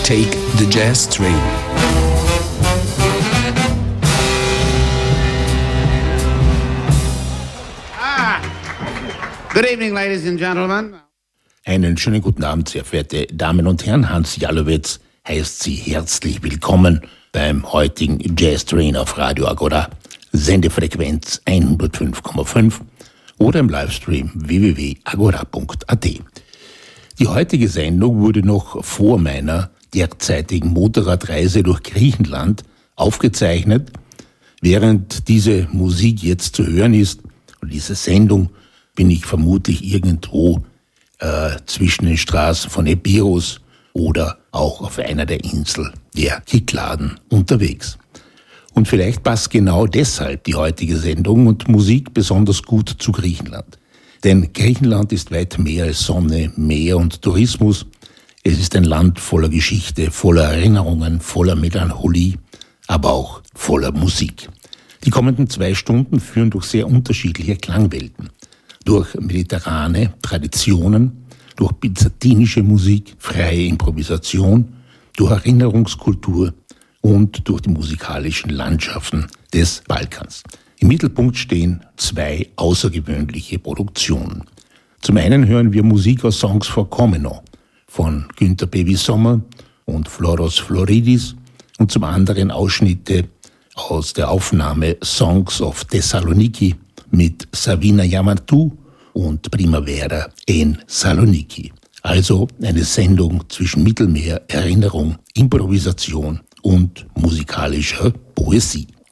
Take the Jazz Train. Good evening, ladies and gentlemen. Einen schönen guten Abend, sehr verehrte Damen und Herren. Hans Jalowitz heißt Sie herzlich willkommen beim heutigen Jazz Train auf Radio Agora, Sendefrequenz 105,5 oder im Livestream www.agora.at. Die heutige Sendung wurde noch vor meiner derzeitigen Motorradreise durch Griechenland aufgezeichnet. Während diese Musik jetzt zu hören ist, und diese Sendung, bin ich vermutlich irgendwo zwischen den Straßen von Epirus oder auch auf einer der Inseln der Kykladen unterwegs. Und vielleicht passt genau deshalb die heutige Sendung und Musik besonders gut zu Griechenland. Denn Griechenland ist weit mehr als Sonne, Meer und Tourismus. Es ist ein Land voller Geschichte, voller Erinnerungen, voller Melancholie, aber auch voller Musik. Die kommenden 2 Stunden führen durch sehr unterschiedliche Klangwelten. Durch mediterrane Traditionen, durch byzantinische Musik, freie Improvisation, durch Erinnerungskultur und durch die musikalischen Landschaften des Balkans. Im Mittelpunkt stehen 2 außergewöhnliche Produktionen. Zum einen hören wir Musik aus Songs for Komeno von Günter Bevi-Sommer und Floros Floridis und zum anderen Ausschnitte aus der Aufnahme Songs of Thessaloniki mit Savina Yamatou und Primavera in Saloniki. Also eine Sendung zwischen Mittelmeer, Erinnerung, Improvisation und musikalischer Poesie.